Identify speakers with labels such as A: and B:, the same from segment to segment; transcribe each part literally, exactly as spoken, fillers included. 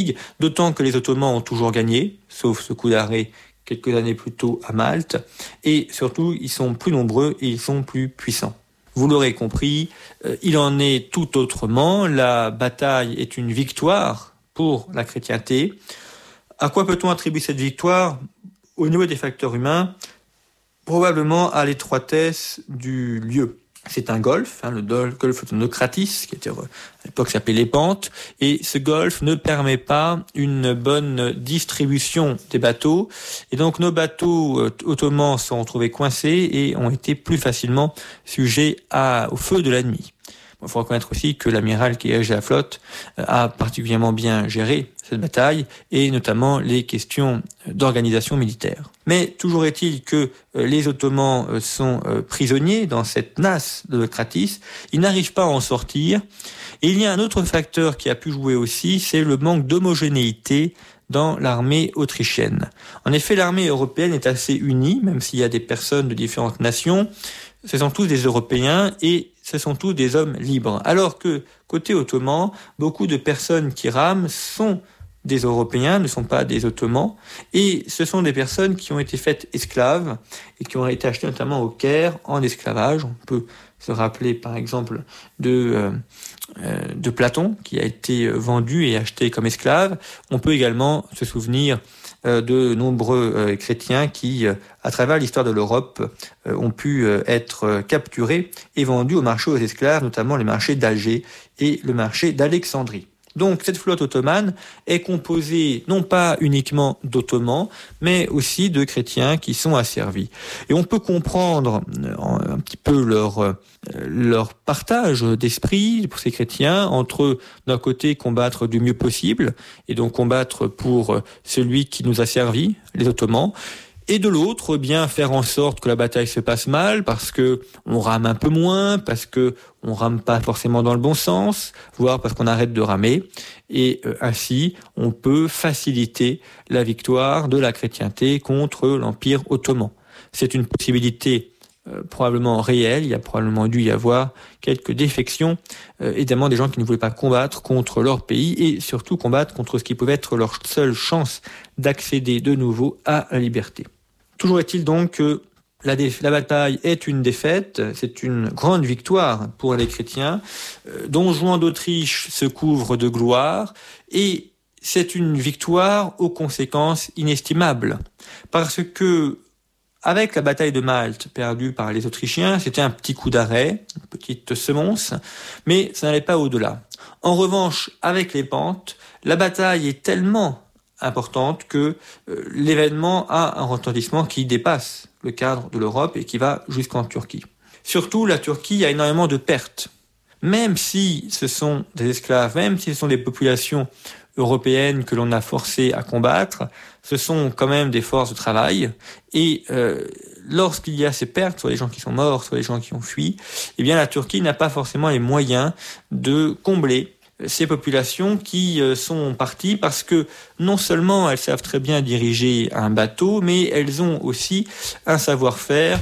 A: fatigue, d'autant que les Ottomans ont toujours gagné, sauf ce coup d'arrêt quelques années plus tôt à Malte, et surtout, ils sont plus nombreux et ils sont plus puissants. Vous l'aurez compris, euh, il en est tout autrement. La bataille est une victoire pour la chrétienté. À quoi peut-on attribuer cette victoire ? Au niveau des facteurs humains, probablement à l'étroitesse du lieu. C'est un golfe, hein, le golfe de Naucratis, qui était à l'époque s'appelait les Pentes, et ce golfe ne permet pas une bonne distribution des bateaux, et donc nos bateaux euh, ottomans sont retrouvés coincés et ont été plus facilement sujets à, au feu de l'ennemi. Il faut reconnaître aussi que l'amiral qui dirigeait la flotte a particulièrement bien géré cette bataille et notamment les questions d'organisation militaire. Mais toujours est-il que les Ottomans sont prisonniers dans cette nasse de Naucratis, ils n'arrivent pas à en sortir. Et il y a un autre facteur qui a pu jouer aussi, c'est le manque d'homogénéité dans l'armée autrichienne. En effet, l'armée européenne est assez unie, même s'il y a des personnes de différentes nations. Ce sont tous des Européens et ce sont tous des hommes libres. Alors que, côté ottoman, beaucoup de personnes qui rament sont des Européens, ne sont pas des Ottomans, et ce sont des personnes qui ont été faites esclaves et qui ont été achetées notamment au Caire en esclavage. On peut se rappeler par exemple de, euh, euh, de Platon qui a été vendu et acheté comme esclave. On peut également se souvenir euh, de nombreux euh, chrétiens qui, euh, à travers l'histoire de l'Europe, euh, ont pu euh, être euh, capturés et vendus au marché aux esclaves, notamment les marchés d'Alger et le marché d'Alexandrie. Donc cette flotte ottomane est composée non pas uniquement d'Ottomans, mais aussi de chrétiens qui sont asservis. Et on peut comprendre un petit peu leur, leur partage d'esprit pour ces chrétiens, entre d'un côté combattre du mieux possible, et donc combattre pour celui qui nous a servi, les Ottomans, et de l'autre, eh bien faire en sorte que la bataille se passe mal, parce que on rame un peu moins, parce que on rame pas forcément dans le bon sens, voire parce qu'on arrête de ramer, et euh, ainsi on peut faciliter la victoire de la chrétienté contre l'Empire ottoman. C'est une possibilité euh, probablement réelle. Il y a probablement dû y avoir quelques défections, euh, évidemment des gens qui ne voulaient pas combattre contre leur pays et surtout combattre contre ce qui pouvait être leur seule chance d'accéder de nouveau à la liberté. Toujours est-il donc que la, dé- la bataille est une défaite, c'est une grande victoire pour les chrétiens. Euh, Don Juan d'Autriche se couvre de gloire et c'est une victoire aux conséquences inestimables. Parce que, avec la bataille de Malte perdue par les Autrichiens, c'était un petit coup d'arrêt, une petite semonce, mais ça n'allait pas au-delà. En revanche, avec les Pentes, la bataille est tellement importante que euh, l'événement a un retentissement qui dépasse le cadre de l'Europe et qui va jusqu'en Turquie. Surtout, la Turquie a énormément de pertes. Même si ce sont des esclaves, même si ce sont des populations européennes que l'on a forcées à combattre, ce sont quand même des forces de travail. Et euh, lorsqu'il y a ces pertes, soit les gens qui sont morts, soit les gens qui ont fui, eh bien la Turquie n'a pas forcément les moyens de combler ces populations qui sont parties parce que non seulement elles savent très bien diriger un bateau, mais elles ont aussi un savoir-faire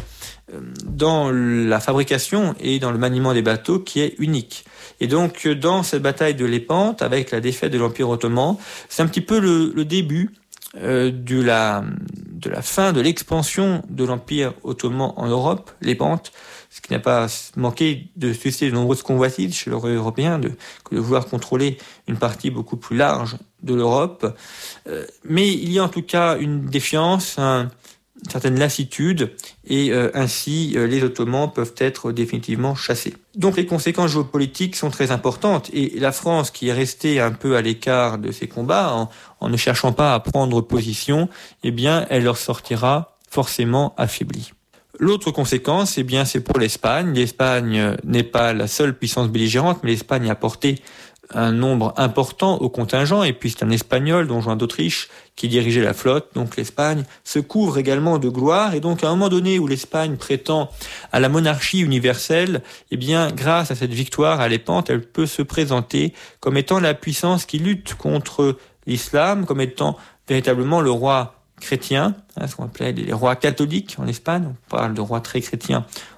A: dans la fabrication et dans le maniement des bateaux qui est unique. Et donc dans cette bataille de Lépante, avec la défaite de l'Empire ottoman, c'est un petit peu le, le début euh, de, la, de la fin de l'expansion de l'Empire ottoman en Europe, Lépante, ce qui n'a pas manqué de susciter de nombreuses convoitises chez les Européens, de, de vouloir contrôler une partie beaucoup plus large de l'Europe. Euh, mais il y a en tout cas une défiance, un, une certaine lassitude, et euh, ainsi euh, les Ottomans peuvent être définitivement chassés. Donc les conséquences géopolitiques sont très importantes, et la France, qui est restée un peu à l'écart de ces combats, en, en ne cherchant pas à prendre position, eh bien elle leur sortira forcément affaiblie. L'autre conséquence, eh bien, c'est pour l'Espagne. L'Espagne n'est pas la seule puissance belligérante, mais l'Espagne a porté un nombre important au contingent, et puis c'est un Espagnol, Don Juan d'Autriche, qui dirigeait la flotte. Donc l'Espagne se couvre également de gloire, et donc à un moment donné où l'Espagne prétend à la monarchie universelle, eh bien, grâce à cette victoire à Lépante, elle peut se présenter comme étant la puissance qui lutte contre l'islam, comme étant véritablement le roi chrétiens, hein, ce qu'on appelait les rois catholiques en Espagne. On parle de rois très chrétiens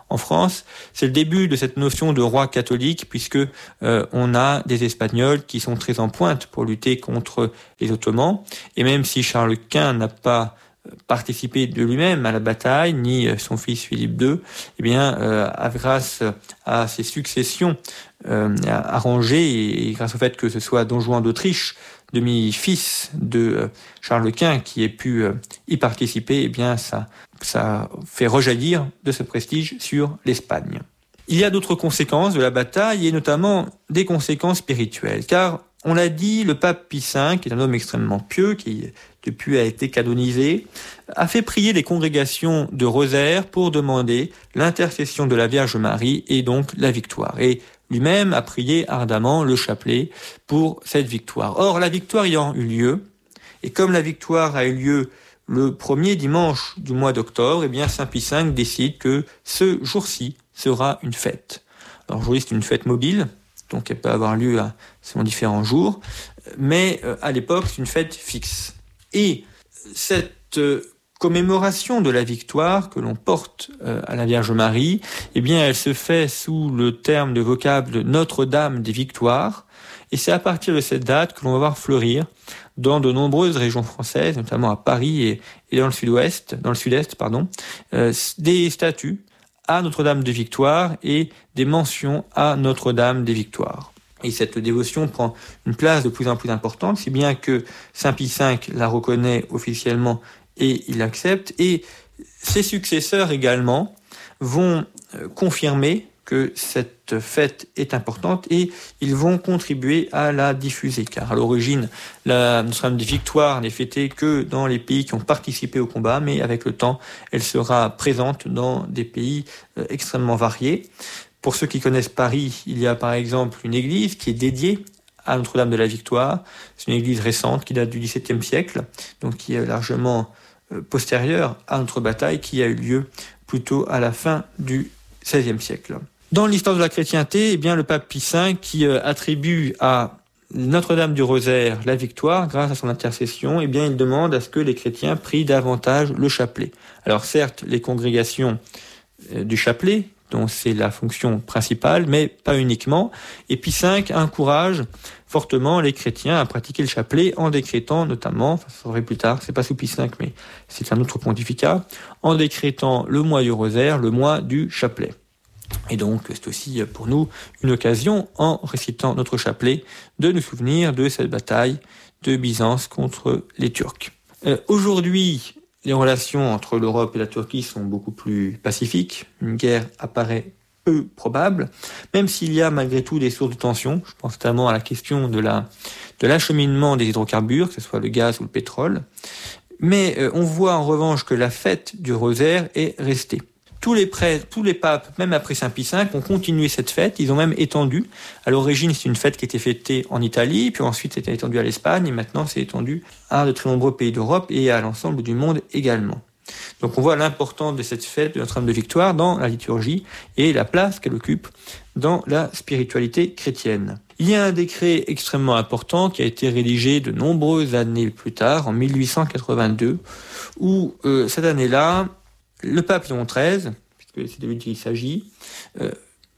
A: en France. C'est le début de cette notion de roi catholique, puisque euh, on a des Espagnols qui sont très en pointe pour lutter contre les Ottomans. Et même si Charles Quint n'a pas participé de lui-même à la bataille, ni son fils Philippe deux, eh bien, euh, grâce à ses successions euh, arrangées et grâce au fait que ce soit Don Juan d'Autriche, demi-fils de euh, Charles Quint, qui ait pu euh, y participer, eh bien, ça, ça fait rejaillir de ce prestige sur l'Espagne. Il y a d'autres conséquences de la bataille, et notamment des conséquences spirituelles, car on l'a dit, le pape Pie cinq, qui est un homme extrêmement pieux, qui depuis a été canonisé, a fait prier les congrégations de rosaire pour demander l'intercession de la Vierge Marie et donc la victoire. Et lui-même a prié ardemment le chapelet pour cette victoire. Or, la victoire ayant eu lieu, et comme la victoire a eu lieu le premier dimanche du mois d'octobre, eh bien Saint Pie cinq décide que ce jour-ci sera une fête. Alors aujourd'hui, c'est une fête mobile, donc elle peut avoir lieu à selon différents jours, mais euh, à l'époque, c'est une fête fixe. Et cette euh, commémoration de la victoire que l'on porte euh, à la Vierge Marie, eh bien, elle se fait sous le terme de vocable Notre-Dame des Victoires, et c'est à partir de cette date que l'on va voir fleurir dans de nombreuses régions françaises, notamment à Paris et, et dans le sud-ouest, dans le sud-est, pardon, euh, des statues à Notre-Dame des Victoires et des mentions à Notre-Dame des Victoires. Et cette dévotion prend une place de plus en plus importante, si bien que Saint Pie cinq la reconnaît officiellement et il l'accepte. Et ses successeurs également vont confirmer que cette fête est importante et ils vont contribuer à la diffuser. Car à l'origine, la Notre-Dame des Victoires n'est fêtée que dans les pays qui ont participé au combat, mais avec le temps, elle sera présente dans des pays extrêmement variés. Pour ceux qui connaissent Paris, il y a par exemple une église qui est dédiée à Notre-Dame de la Victoire. C'est une église récente qui date du dix-septième siècle, donc qui est largement postérieure à notre bataille qui a eu lieu plutôt à la fin du seizième siècle. Dans l'histoire de la chrétienté, eh bien, le pape Pie cinq qui euh, attribue à Notre-Dame du Rosaire la victoire grâce à son intercession, eh bien, il demande à ce que les chrétiens prient davantage le chapelet. Alors certes, les congrégations euh, du chapelet, dont c'est la fonction principale, mais pas uniquement. Et Pie cinq encourage fortement les chrétiens à pratiquer le chapelet en décrétant notamment, enfin, ça sera plus tard, c'est pas sous Pie cinq, mais c'est un autre pontificat, en décrétant le mois du rosaire, le mois du chapelet. Et donc, c'est aussi pour nous une occasion, en récitant notre chapelet, de nous souvenir de cette bataille de Byzance contre les Turcs. Euh, aujourd'hui, les relations entre l'Europe et la Turquie sont beaucoup plus pacifiques. Une guerre apparaît peu probable, même s'il y a malgré tout des sources de tension. Je pense notamment à la question de la, de l'acheminement des hydrocarbures, que ce soit le gaz ou le pétrole. Mais euh, on voit en revanche que la fête du rosaire est restée. Tous les prêtres, tous les papes, même après Saint Pie cinq, ont continué cette fête. Ils ont même étendu. À l'origine, c'est une fête qui était fêtée en Italie, puis ensuite c'était étendu à l'Espagne, et maintenant c'est étendu à de très nombreux pays d'Europe et à l'ensemble du monde également. Donc on voit l'importance de cette fête de Notre-Dame de Victoire dans la liturgie et la place qu'elle occupe dans la spiritualité chrétienne. Il y a un décret extrêmement important qui a été rédigé de nombreuses années plus tard, en mille huit cent quatre-vingt-deux, où euh, cette année-là, le pape Léon treize, puisque c'est de lui qu'il s'agit, euh,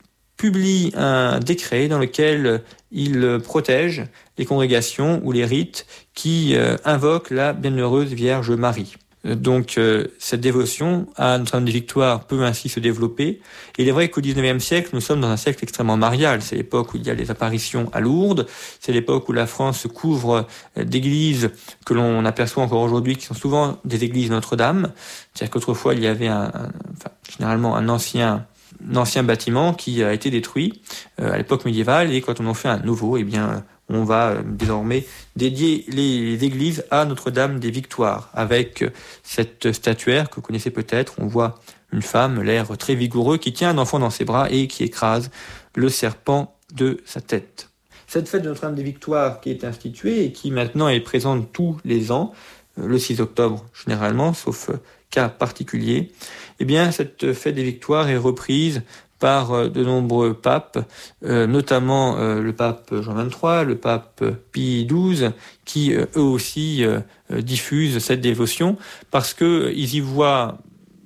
A: publie un décret dans lequel il protège les congrégations ou les rites qui euh, invoquent la bienheureuse Vierge Marie. Donc euh, cette dévotion à Notre-Dame des Victoires peut ainsi se développer. Et il est vrai qu'au dix-neuvième siècle, nous sommes dans un siècle extrêmement marial. C'est l'époque où il y a les apparitions à Lourdes, c'est l'époque où la France se couvre d'églises que l'on aperçoit encore aujourd'hui, qui sont souvent des églises Notre-Dame. C'est-à-dire qu'autrefois, il y avait un, un, enfin, généralement un ancien, un ancien bâtiment qui a été détruit euh, à l'époque médiévale, et quand on en fait un nouveau, eh bien on va désormais dédier les églises à Notre-Dame des Victoires, avec cette statuaire que vous connaissez peut-être. On voit une femme, l'air très vigoureux, qui tient un enfant dans ses bras et qui écrase le serpent de sa tête. Cette fête de Notre-Dame des Victoires qui est instituée et qui maintenant est présente tous les ans, le six octobre généralement, sauf cas particulier, eh bien cette fête des Victoires est reprise par de nombreux papes, euh, notamment euh, le pape Jean vingt-trois, le pape Pie douze, qui euh, eux aussi euh, diffusent cette dévotion parce que ils y voient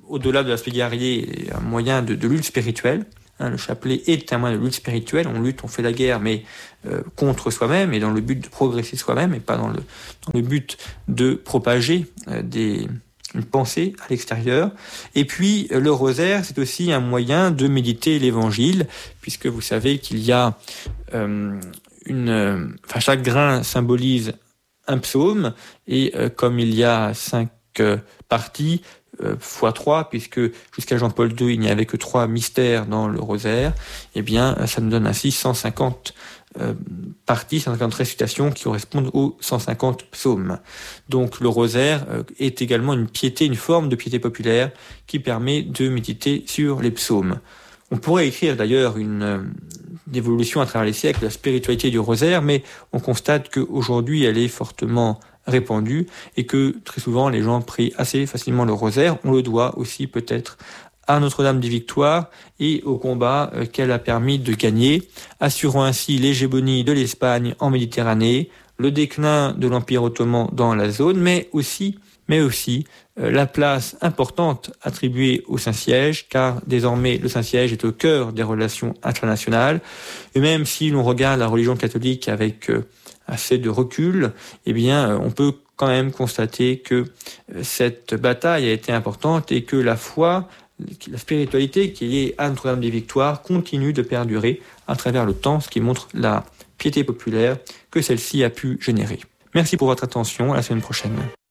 A: au-delà de l'aspect guerrier, un moyen de, de lutte spirituelle. Hein, le chapelet est un moyen de lutte spirituelle. On lutte, on fait la guerre, mais euh, contre soi-même et dans le but de progresser soi-même et pas dans le, dans le but de propager euh, des, une pensée à l'extérieur. Et puis, le rosaire, c'est aussi un moyen de méditer l'Évangile, puisque vous savez qu'il y a euh, une... Euh, enfin, chaque grain symbolise un psaume, et euh, comme il y a cinq euh, parties, Euh, fois trois, puisque jusqu'à Jean-Paul deux, il n'y avait que trois mystères dans le rosaire, eh bien, ça nous donne ainsi cent cinquante euh, parties, cent cinquante récitations qui correspondent aux cent cinquante psaumes. Donc, le rosaire euh, est également une piété, une forme de piété populaire qui permet de méditer sur les psaumes. On pourrait écrire d'ailleurs une, euh, une évolution à travers les siècles de la spiritualité du rosaire, mais on constate qu'aujourd'hui, elle est fortement répandue et que très souvent les gens prient assez facilement le rosaire. On le doit aussi peut-être à Notre-Dame des Victoires et au combat euh, qu'elle a permis de gagner, assurant ainsi l'hégémonie de l'Espagne en Méditerranée, le déclin de l'Empire ottoman dans la zone, mais aussi, mais aussi euh, la place importante attribuée au Saint-Siège, car désormais le Saint-Siège est au cœur des relations internationales. Et même si l'on regarde la religion catholique avec euh, assez de recul, eh bien, on peut quand même constater que cette bataille a été importante et que la foi, la spiritualité qui est liée à Notre-Dame des Victoires continue de perdurer à travers le temps, ce qui montre la piété populaire que celle-ci a pu générer. Merci pour votre attention, à la semaine prochaine.